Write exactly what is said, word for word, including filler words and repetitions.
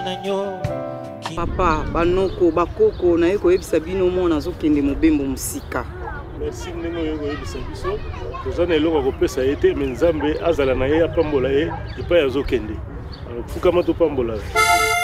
Papa, banoko, bakoko, na yeko yebisa bino mona zokende mobembo musika. Merci ndenge yeko yebisa biso. Tozana eloko kopesa ete mais Nzambe azala na ye apambola ye epa ya zokende. Alors fukama to pambola.